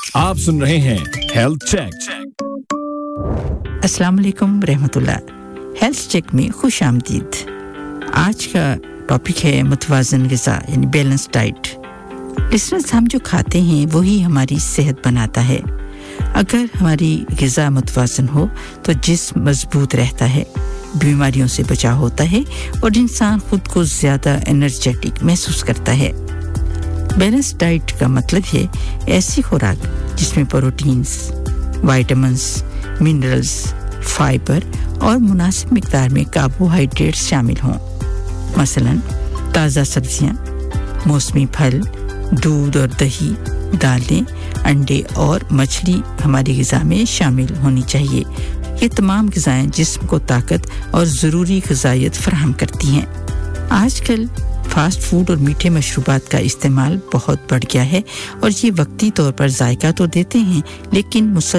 आप सुन रहे हैं हेल्थ चेक। अस्सलाम वालेकुम रहमतुल्लाह। हेल्थ चेक में खुश आमदीद। आज का टॉपिक है मुतवाज़न ग़िज़ा यानी बैलेंस डाइट। लिसनर्स, हम जो खाते हैं वही हमारी सेहत बनाता है। अगर हमारी ग़िज़ा मुतवाज़न हो तो जिस्म मजबूत रहता है, बीमारियों से बचाव होता है और इंसान खुद को ज़्यादा एनर्जेटिक महसूस करता है। बैलेंस डाइट का मतलब है ऐसी खुराक जिसमें प्रोटीन्स, विटामिन्स, मिनरल्स, फाइबर और मुनासिब मिक़दार में कार्बोहाइड्रेट्स शामिल हों। मसलन ताज़ा सब्जियां, मौसमी फल, दूध और दही, दालें, अंडे और मछली हमारी ग़िज़ा में शामिल होनी चाहिए। ये तमाम ग़िज़ाएं जिस्म को ताकत और ज़रूरी ग़िज़ाइयत फराहम करती हैं। आजकल फास्ट फूड और मीठे मशरूबात का इस्तेमाल बहुत बढ़ गया है और ये वक्ती तौर पर जायका तो देते हैं, लेकिन